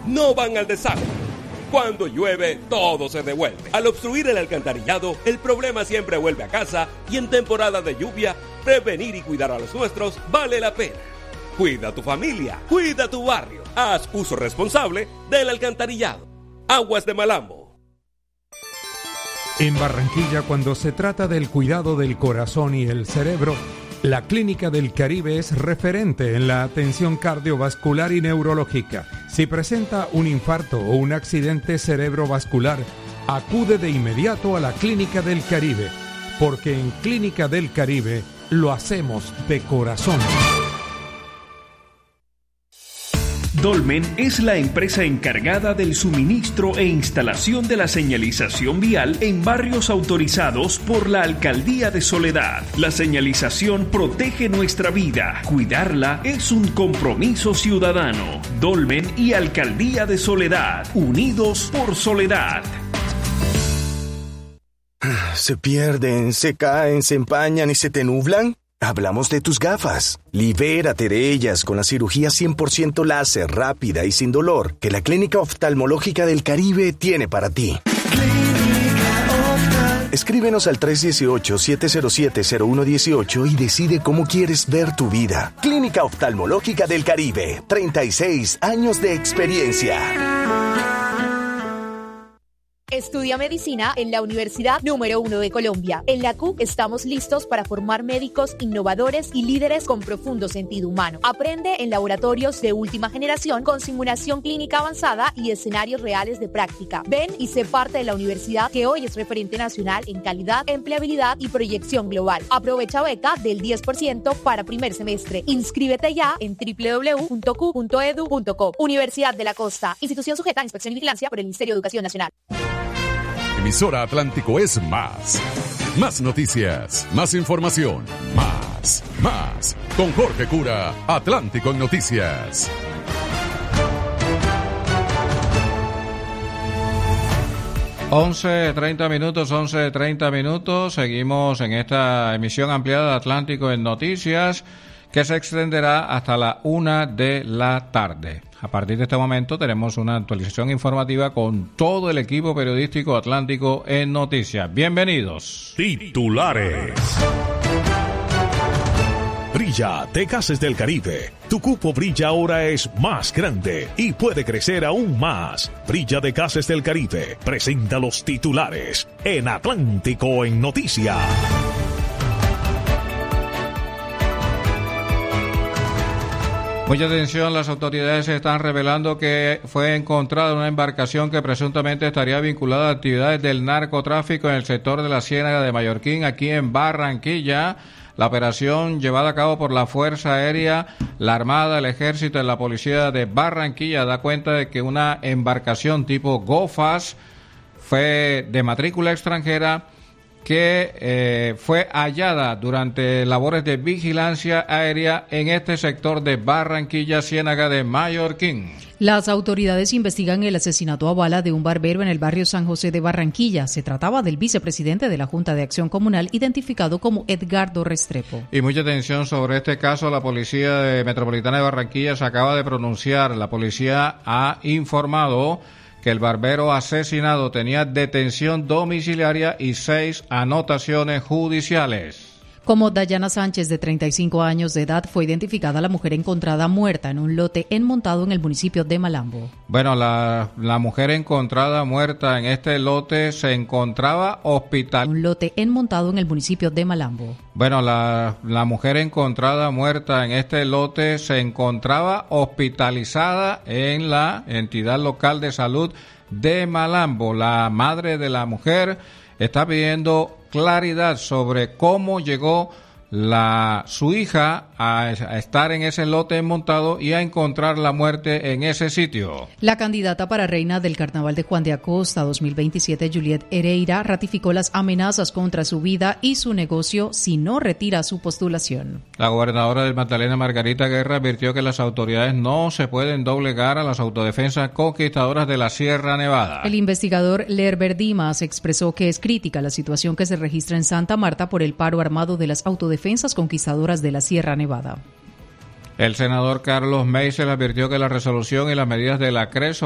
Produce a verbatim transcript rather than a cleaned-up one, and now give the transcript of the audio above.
no van al desagüe. Cuando llueve, todo se devuelve. Al obstruir el alcantarillado, el problema siempre vuelve a casa y en temporada de lluvia, prevenir y cuidar a los nuestros vale la pena. Cuida a tu familia, cuida a tu barrio. Haz uso responsable del alcantarillado. Aguas de Malambo. En Barranquilla, cuando se trata del cuidado del corazón y el cerebro, la Clínica del Caribe es referente en la atención cardiovascular y neurológica. Si presenta un infarto o un accidente cerebrovascular, acude de inmediato a la Clínica del Caribe, porque en Clínica del Caribe lo hacemos de corazón. Dolmen es la empresa encargada del suministro e instalación de la señalización vial en barrios autorizados por la Alcaldía de Soledad. La señalización protege nuestra vida. Cuidarla es un compromiso ciudadano. Dolmen y Alcaldía de Soledad, unidos por Soledad. ¿Se pierden, se caen, se empañan y se te nublan? Hablamos de tus gafas. Libérate de ellas con la cirugía cien por ciento láser, rápida y sin dolor que la Clínica Oftalmológica del Caribe tiene para ti. Escríbenos al tres uno ocho, siete cero siete, cero uno uno ocho y decide cómo quieres ver tu vida. Clínica Oftalmológica del Caribe, treinta y seis años de experiencia. Estudia medicina en la Universidad número uno de Colombia. En la C U estamos listos para formar médicos innovadores y líderes con profundo sentido humano. Aprende en laboratorios de última generación con simulación clínica avanzada y escenarios reales de práctica. Ven y sé parte de la universidad que hoy es referente nacional en calidad, empleabilidad y proyección global. Aprovecha beca del diez por ciento para primer semestre. Inscríbete ya en doble u doble u doble u punto cu punto edu punto co. Universidad de la Costa. Institución sujeta a inspección y vigilancia por el Ministerio de Educación Nacional. Emisora Atlántico es más. Más noticias, más información, más, más. Con Jorge Cura, Atlántico en Noticias. once treinta minutos, once treinta minutos. Seguimos en esta emisión ampliada de Atlántico en Noticias, que se extenderá hasta la una de la tarde. A partir de este momento tenemos una actualización informativa con todo el equipo periodístico Atlántico en Noticias. Bienvenidos. Titulares. Brilla, T Gases del Caribe. Tu cupo Brilla ahora es más grande y puede crecer aún más. Brilla de Gases del Caribe presenta los titulares en Atlántico en Noticias. Mucha atención, las autoridades están revelando que fue encontrada una embarcación que presuntamente estaría vinculada a actividades del narcotráfico en el sector de la Ciénaga de Mallorquín, aquí en Barranquilla. La operación llevada a cabo por la Fuerza Aérea, la Armada, el Ejército y la Policía de Barranquilla da cuenta de que una embarcación tipo Gofas fue de matrícula extranjera que eh, fue hallada durante labores de vigilancia aérea en este sector de Barranquilla, Ciénaga de Mallorquín. Las autoridades investigan el asesinato a bala de un barbero en el barrio San José de Barranquilla. Se trataba del vicepresidente de la Junta de Acción Comunal, identificado como Edgardo Restrepo. Y mucha atención sobre este caso. La Policía de Metropolitana de Barranquilla se acaba de pronunciar. La policía ha informado que el barbero asesinado tenía detención domiciliaria y seis anotaciones judiciales. Como Dayana Sánchez, de treinta y cinco años de edad, fue identificada la mujer encontrada muerta en un lote enmontado en el municipio de Malambo. Bueno, la, la mujer encontrada muerta en este lote se encontraba hospital. Un lote enmontado en el municipio de Malambo. Bueno, la, la mujer encontrada muerta en este lote se encontraba hospitalizada en la entidad local de salud de Malambo. La madre de la mujer está pidiendo claridad sobre cómo llegó la su hija a, a estar en ese lote montado y a encontrar la muerte en ese sitio. La candidata para reina del Carnaval de Juan de Acosta dos mil veintisiete, Juliet Hereira, ratificó las amenazas contra su vida y su negocio si no retira su postulación. La gobernadora del Magdalena, Margarita Guerra, advirtió que las autoridades no se pueden doblegar a las autodefensas conquistadoras de la Sierra Nevada. El investigador Lerber Dimas expresó que es crítica la situación que se registra en Santa Marta por el paro armado de las autodefensas Defensas conquistadoras de la Sierra Nevada. El senador Carlos Meisel advirtió que la resolución y las medidas de la C R E S